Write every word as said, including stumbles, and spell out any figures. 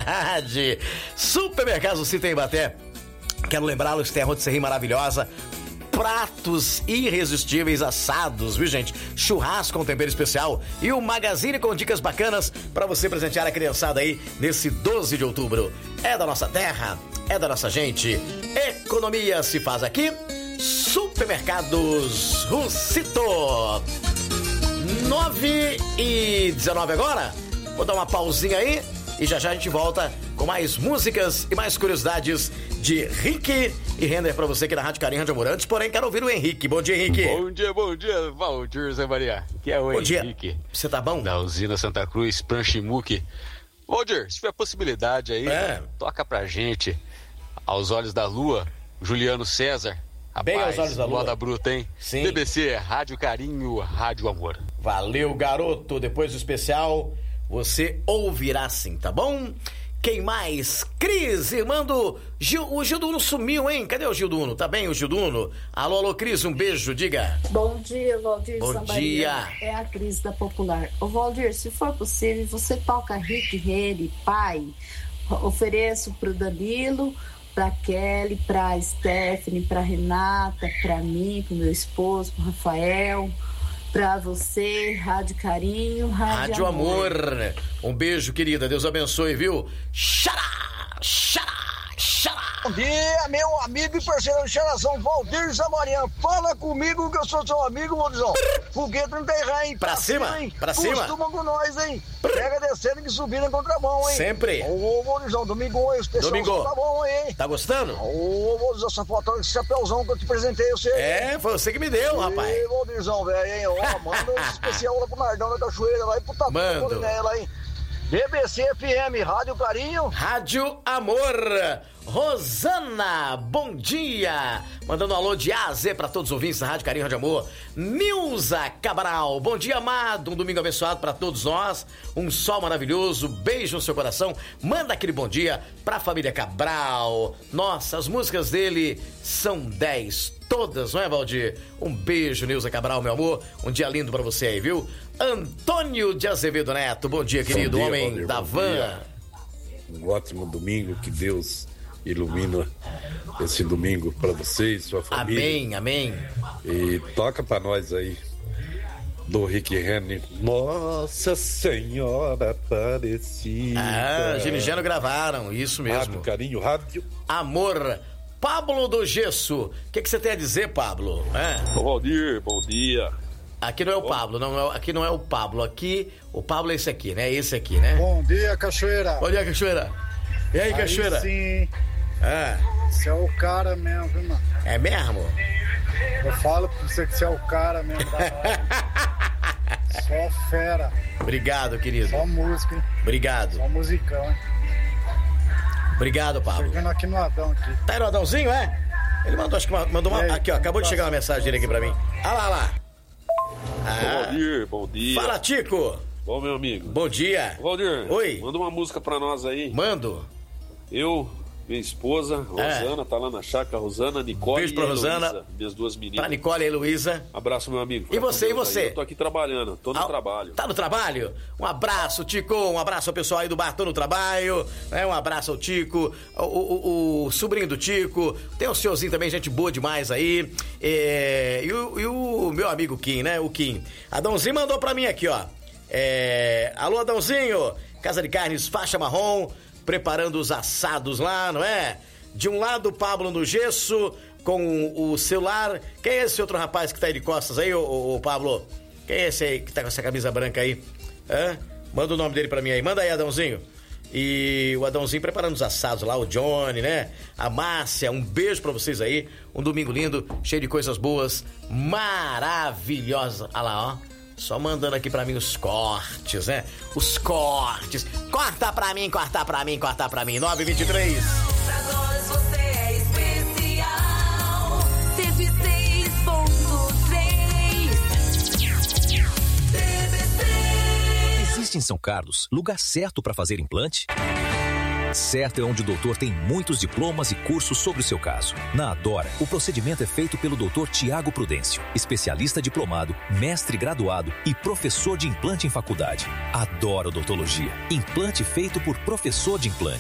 verdade. Supermercados Cita em Ibaté. Quero lembrá-los, tem a rotisserie maravilhosa. Pratos irresistíveis assados, viu, gente? Churrasco com tempero especial e o Magazine com dicas bacanas para você presentear a criançada aí nesse doze de outubro. É da nossa terra, é da nossa gente. Economia se faz aqui. Supermercados Russito. nove e dezenove agora. Vou dar uma pausinha aí e já já a gente volta com mais músicas e mais curiosidades de Rick e Render pra você aqui na Rádio Carinho de Amorantes. Porém, quero ouvir o Henrique. Bom dia, Henrique. Bom dia, bom dia, Valdir Zé Maria. Que é o bom Henrique. Dia. Você tá bom? Da usina Santa Cruz, Pranchimuque. Valdir, se tiver possibilidade aí, é. toca pra gente Aos Olhos da Lua, Juliano César. Rapaz, bem Aos Olhos da Lua. Moda bruta, hein? Sim. B B C, Rádio Carinho, Rádio Amor. Valeu, garoto. Depois do especial, você ouvirá sim, tá bom? Quem mais? Cris, irmã do Gil, o Gilduno sumiu, hein? Cadê o Gilduno? Tá bem o Gilduno? Alô, alô, Cris, um beijo, diga. Bom dia, Valdir. Bom Sambaria. dia. É a Cris da Popular. Ô, Valdir, se for possível, você toca Rick Rene, pai. Ofereço pro Danilo, pra Kelly, pra Stephanie, pra Renata, pra mim, pro meu esposo, pro Rafael, pra você, Rádio Carinho, Rádio, Rádio Amor. Amor. Um beijo, querida. Deus abençoe, viu? Xará! Xará! Xará! Bom dia, meu amigo e parceiro de geração, Valdir Zamarian. Fala comigo que eu sou seu amigo, Valdizão. Foguete não tem ré, hein? Pra, pra cima, cima, hein? Pra cima. Costuma com nós, hein? Pega descendo que subindo em contramão, hein? Sempre. Ô, Valdizão, domingo, hein? O especial domingo. Tá bom, hein? Tá gostando? Ô, Valdizão, essa foto, esse chapéuzão que eu te presentei, você. É, foi você que me deu, e, rapaz. Ê, Valdizão, velho, hein? Ó, manda um especial lá pro Nardão da Cachoeira, lá e pro Tatu, mando. Lá, hein? B B C F M, Rádio Carinho. Rádio Amor. Rosana, bom dia. Mandando um alô de A a Z pra todos os ouvintes da Rádio Carinho, Rádio Amor. Nilza Cabral, bom dia, amado. Um domingo abençoado pra todos nós. Um sol maravilhoso, beijo no seu coração. Manda aquele bom dia pra família Cabral. Nossa, as músicas dele são dez. Todas, não é, Valdir? Um beijo, Nilza Cabral, meu amor. Um dia lindo pra você aí, viu? Antônio de Azevedo Neto, bom dia, querido. Bom dia, homem Valdir, da van. Dia. Um ótimo domingo, que Deus ilumina esse domingo pra vocês, sua família. Amém, amém. E toca pra nós aí, do Rick Rene. Nossa Senhora Aparecida. Ah, Gino e Geno gravaram, isso mesmo. Rádio Carinho, Rádio Amor. Pablo do Gesso, o que, que você tem a dizer, Pablo? É. Ô Valdir, bom dia. Aqui não é o Pablo, não, aqui não é o Pablo, aqui, o Pablo é esse aqui, né? Esse aqui, né? Bom dia, Cachoeira. Bom dia, Cachoeira. E aí, aí Cachoeira? Sim. É. Você é o cara mesmo, viu, mano? É mesmo? Eu falo pra você que você é o cara mesmo. Só fera. Obrigado, querido. Só música, hein? Obrigado. Só musicão, hein? Obrigado, Pablo. Chegando aqui no Adão aqui. Tá aí no Adãozinho, é? Ele mandou, acho que mandou uma. Aqui, ó, acabou de chegar uma mensagem dele aqui pra mim. Ah lá, lá. Ah, Valdir, bom dia. Fala, Tico. Bom, meu amigo. Bom dia. Valdir. Oi. Manda uma música pra nós aí. Mando. Eu, minha esposa, Rosana, é. tá lá na chácara, Rosana, Nicole Beijo pra e Rosana. Heloísa, minhas duas meninas. Pra Nicole e Heloísa. Abraço, meu amigo. E você, e você? Aí. Eu tô aqui trabalhando, tô no ah, trabalho. Tá no trabalho? Um abraço, Tico, um abraço ao pessoal aí do bar, tô no trabalho, né? Um abraço ao Tico, o, o, o sobrinho do Tico, tem o senhorzinho também, gente boa demais aí, é, e, o, e o meu amigo Kim, né? O Kim. Adãozinho mandou pra mim aqui, ó. É, alô, Adãozinho, Casa de Carnes, faixa marrom, preparando os assados lá, não é? De um lado, o Pablo no gesso, com o celular. Quem é esse outro rapaz que tá aí de costas aí, ô, ô, ô Pablo? Quem é esse aí que tá com essa camisa branca aí? Hã? Manda o nome dele pra mim aí. Manda aí, Adãozinho. E o Adãozinho preparando os assados lá, o Johnny, né? A Márcia, um beijo pra vocês aí. Um domingo lindo, cheio de coisas boas, maravilhosas. Olha lá, ó. Só mandando aqui pra mim os cortes, né? Os cortes. Corta pra mim, corta pra mim, corta pra mim. nove vinte e três. Pra nós você é especial. cento e seis ponto três. B B C. Existe em São Carlos lugar certo pra fazer implante? Certo é onde o doutor tem muitos diplomas e cursos sobre o seu caso. Na Adora, o procedimento é feito pelo doutor Tiago Prudêncio, especialista diplomado, mestre graduado e professor de implante em faculdade. Adora odontologia. Implante feito por professor de implante.